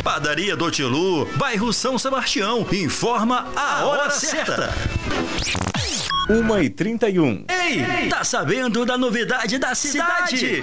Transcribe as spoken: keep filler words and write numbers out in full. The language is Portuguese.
Padaria do Tilu, bairro São Sebastião. Informa a hora certa. uma e trinta e um. Ei, tá sabendo da novidade da cidade?